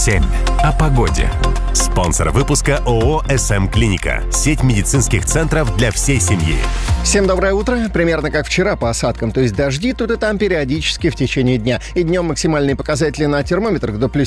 7 о погоде. Спонсор выпуска ООО «СМ Клиника». Сеть медицинских центров для всей семьи. Всем доброе утро. Примерно как вчера по осадкам, то есть дожди тут и там периодически в течение дня. И днем максимальные показатели на термометрах до плюс